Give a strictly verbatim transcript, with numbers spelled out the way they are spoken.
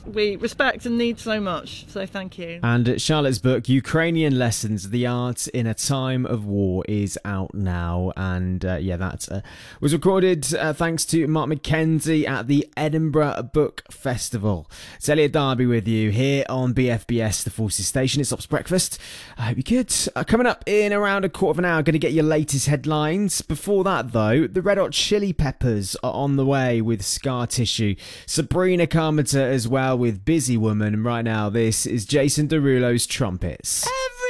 we respect and need so much. So thank you. And Charlotte's book, Ukrainian Lessons, The Art in a Time of War, is out now. And uh, yeah, that uh, was recorded uh, thanks to Mark McKenzie at the Edinburgh Book Festival. It's Elliot Darby with you here on B F B S, the Forces Station. It's Ops Breakfast. I hope you're good. Uh, coming up in around a quarter of an hour, going to get your latest headlines. Before that, though, the Red Hot Chili Peppers are on the way with Scar Tissue. Sabrina Carpenter as well with Busy Woman. And right now, this is Jason Derulo's Trumpets. Every